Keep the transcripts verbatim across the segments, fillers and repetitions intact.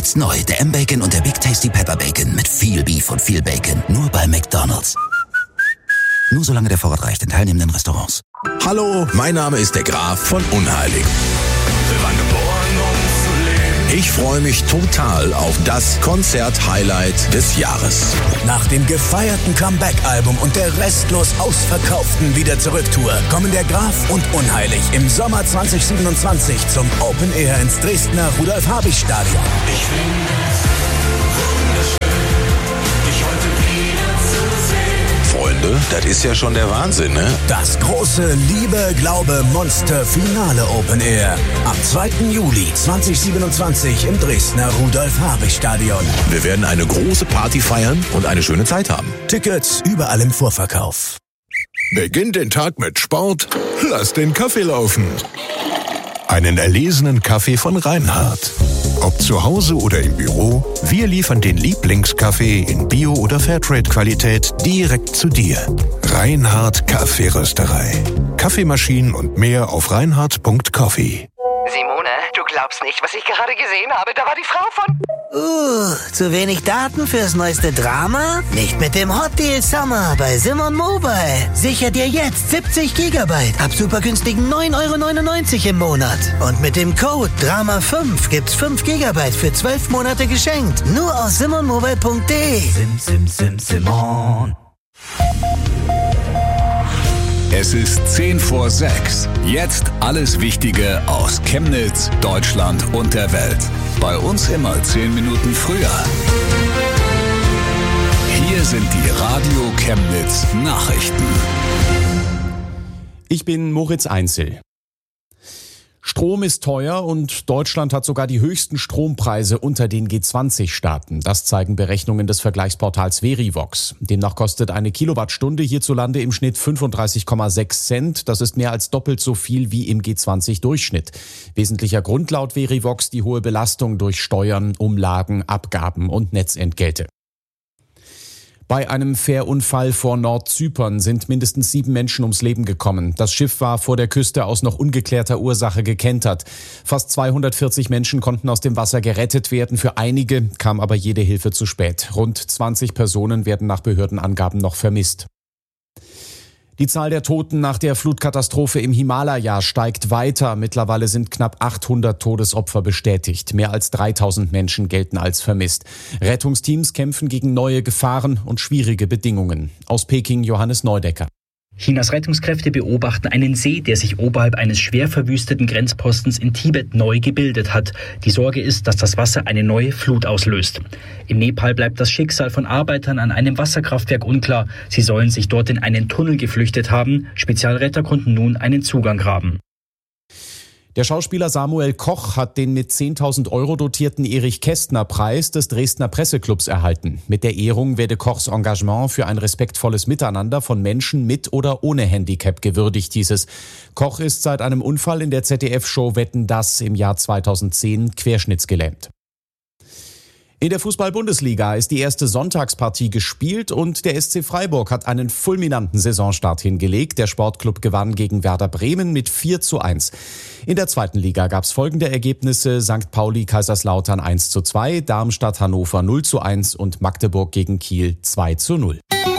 Jetzt neu, der M-Bacon und der Big Tasty Pepper Bacon mit viel Beef und viel Bacon. Nur bei McDonald's. Nur solange der Vorrat reicht in teilnehmenden Restaurants. Hallo, mein Name ist der Graf von Unheilig. Wir waren geboren, um zu leben. Ich freue mich total auf das Konzert-Highlight des Jahres. Nach dem gefeierten Comeback-Album und der restlos ausverkauften Wieder-Zurück-Tour kommen der Graf und Unheilig im Sommer zwanzig siebenundzwanzig zum Open Air ins Dresdner Rudolf-Habich-Stadion. Ich finde es wunderschön, dich heute wieder zu sehen. Freunde, das ist ja schon der Wahnsinn, ne? Das große Liebe, Glaube, Monster Finale Open Air am zweiten Juli zweitausendsiebenundzwanzig im Dresdner Rudolf-Habich-Stadion. Wir werden eine große Party feiern und eine schöne Zeit haben. Tickets überall im Vorverkauf. Beginnt den Tag mit Sport, lass den Kaffee laufen. Einen erlesenen Kaffee von Reinhardt. Ob zu Hause oder im Büro, wir liefern den Lieblingskaffee in Bio- oder Fairtrade-Qualität direkt zu dir. Reinhardt Kaffeerösterei. Kaffeemaschinen und mehr auf reinhardt punkt coffee. Simone, du glaubst nicht, was ich gerade gesehen habe. Da war die Frau von... Uh, zu wenig Daten fürs neueste Drama? Nicht mit dem Hot Deal Summer bei Simon Mobile. Sicher dir jetzt siebzig Gigabyte ab super günstigen neun Euro neunundneunzig im Monat. Und mit dem Code Drama fünf gibt's fünf Gigabyte für zwölf Monate geschenkt. Nur aus simon mobile punkt de. Sim, sim, sim, Simon. Es ist zehn vor sechs. Jetzt alles Wichtige aus Chemnitz, Deutschland und der Welt. Bei uns immer zehn Minuten früher. Hier sind die Radio Chemnitz Nachrichten. Ich bin Moritz Einzel. Strom ist teuer und Deutschland hat sogar die höchsten Strompreise unter den G zwanzig Staaten. Das zeigen Berechnungen des Vergleichsportals Verivox. Demnach kostet eine Kilowattstunde hierzulande im Schnitt fünfunddreißig Komma sechs Cent. Das ist mehr als doppelt so viel wie im G zwanzig Durchschnitt. Wesentlicher Grund laut Verivox die hohe Belastung durch Steuern, Umlagen, Abgaben und Netzentgelte. Bei einem Fährunfall vor Nordzypern sind mindestens sieben Menschen ums Leben gekommen. Das Schiff war vor der Küste aus noch ungeklärter Ursache gekentert. Fast zweihundertvierzig Menschen konnten aus dem Wasser gerettet werden. Für einige kam aber jede Hilfe zu spät. Rund zwanzig Personen werden nach Behördenangaben noch vermisst. Die Zahl der Toten nach der Flutkatastrophe im Himalaya steigt weiter. Mittlerweile sind knapp achthundert Todesopfer bestätigt. Mehr als dreitausend Menschen gelten als vermisst. Rettungsteams kämpfen gegen neue Gefahren und schwierige Bedingungen. Aus Peking Johannes Neudecker. Chinas Rettungskräfte beobachten einen See, der sich oberhalb eines schwer verwüsteten Grenzpostens in Tibet neu gebildet hat. Die Sorge ist, dass das Wasser eine neue Flut auslöst. In Nepal bleibt das Schicksal von Arbeitern an einem Wasserkraftwerk unklar. Sie sollen sich dort in einen Tunnel geflüchtet haben. Spezialretter konnten nun einen Zugang graben. Der Schauspieler Samuel Koch hat den mit zehntausend Euro dotierten Erich-Kästner-Preis des Dresdner Presseclubs erhalten. Mit der Ehrung werde Kochs Engagement für ein respektvolles Miteinander von Menschen mit oder ohne Handicap gewürdigt, hieß es. Koch ist seit einem Unfall in der Z D F-Show Wetten, dass im Jahr zweitausendzehn querschnittsgelähmt. In der Fußball-Bundesliga ist die erste Sonntagspartie gespielt und der S C Freiburg hat einen fulminanten Saisonstart hingelegt. Der Sportclub gewann gegen Werder Bremen mit vier zu eins. In der zweiten Liga gab es folgende Ergebnisse: Sankt Pauli Kaiserslautern eins zu zwei, Darmstadt Hannover null zu eins und Magdeburg gegen Kiel zwei zu null.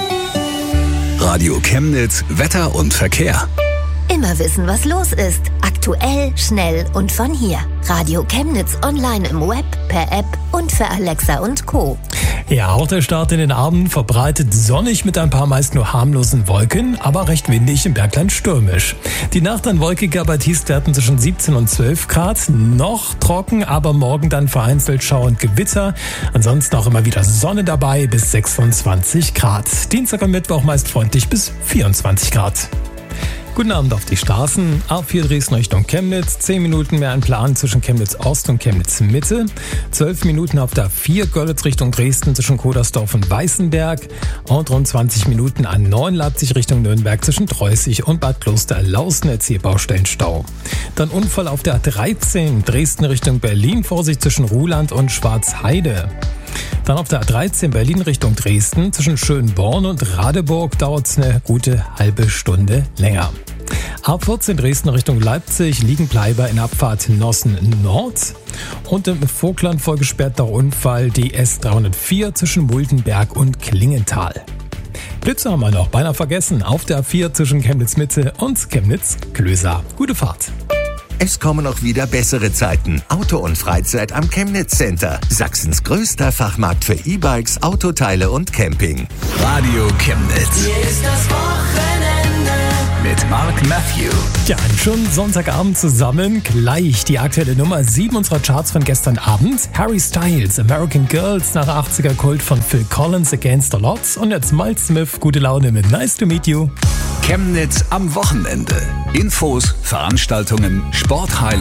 Radio Chemnitz, Wetter und Verkehr. Immer wissen, was los ist. Aktuell, schnell und von hier. Radio Chemnitz online im Web, per App und für Alexa und Co. Ja, auch der Start in den Abend verbreitet sonnig mit ein paar meist nur harmlosen Wolken, aber recht windig, im Bergland stürmisch. Die Nacht dann wolkiger bei Tiefstwerten zwischen siebzehn und zwölf Grad. Noch trocken, aber morgen dann vereinzelt Schauer und Gewitter. Ansonsten auch immer wieder Sonne dabei bis sechsundzwanzig Grad. Dienstag und Mittwoch meist freundlich bis vierundzwanzig Grad. Guten Abend auf die Straßen. A vier Dresden Richtung Chemnitz. zehn Minuten mehr ein Plan zwischen Chemnitz Ost und Chemnitz Mitte. zwölf Minuten auf der A vier Görlitz Richtung Dresden zwischen Kodersdorf und Weißenberg. Und rund zwanzig Minuten A neun Leipzig Richtung Nürnberg zwischen Treußig und Bad Kloster-Lausen. Erzählbaustellenstau. Dann Unfall auf der A dreizehn Dresden Richtung Berlin. Vorsicht zwischen Ruhland und Schwarzheide. Dann auf der A dreizehn Berlin Richtung Dresden. Zwischen Schönborn und Radeburg dauert es eine gute halbe Stunde länger. A vierzehn Dresden Richtung Leipzig, Liegenbleiber in Abfahrt Nossen Nord. Und im Vogtland vollgesperrter Unfall die S dreihundertvier zwischen Muldenberg und Klingenthal. Blitze haben wir noch beinahe vergessen auf der A vier zwischen Chemnitz Mitte und Chemnitz Klöser. Gute Fahrt. Es kommen auch wieder bessere Zeiten. Auto und Freizeit am Chemnitz Center. Sachsens größter Fachmarkt für E-Bikes, Autoteile und Camping. Radio Chemnitz. Hier ist das Wochenende mit Mark Matthew. Ja, einen schönen Sonntagabend zusammen. Gleich die aktuelle Nummer sieben unserer Charts von gestern Abend. Harry Styles, American Girls nach achtziger Kult von Phil Collins, Against the Odds. Und jetzt Miles Smith, gute Laune mit Nice to Meet You. Chemnitz am Wochenende. Infos, Veranstaltungen, Sporthighlights.